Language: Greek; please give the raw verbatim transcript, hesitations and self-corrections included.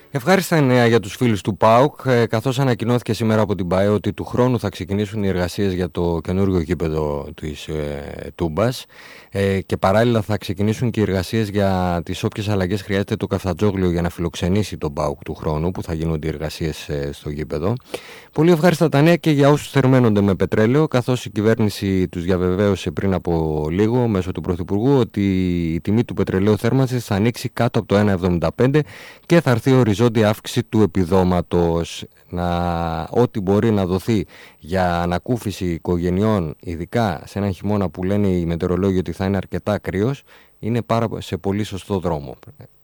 Ευχάριστα νέα για τους φίλους του ΠΑΟΚ, ε, καθώς ανακοινώθηκε σήμερα από την ΠΑΕ ότι του χρόνου θα ξεκινήσουν οι εργασίες για το καινούργιο γήπεδο της ε, Τούμπας ε, και παράλληλα θα ξεκινήσουν και οι εργασίες για τις όποιες αλλαγές χρειάζεται το Καφτατζόγλιο για να φιλοξενήσει τον ΠΑΟΚ του χρόνου, που θα γίνονται οι εργασίες ε, στο γήπεδο. Πολύ ευχάριστα τα νέα και για όσους θερμαίνονται με πετρέλαιο, καθώς η κυβέρνηση τους διαβεβαίωσε πριν από λίγο μέσω του Πρωθυπουργού ότι η τιμή του πετρελαίου θέρμανσης θα ανοίξει κάτω από το ένα εβδομήντα πέντε και θα έρθει οριζόντια αύξηση του επιδόματος. Να, ό,τι μπορεί να δοθεί για ανακούφιση οικογενειών, ειδικά σε έναν χειμώνα που λένε οι μετεωρολόγοι ότι θα είναι αρκετά κρύος, είναι πάρα σε πολύ σωστό δρόμο.